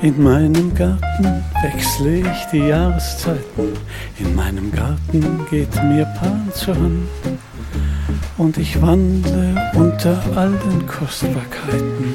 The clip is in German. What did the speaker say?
In meinem Garten wechsle ich die Jahreszeiten, in meinem Garten geht mir Pan zur Hand und ich wandle unter all den Kostbarkeiten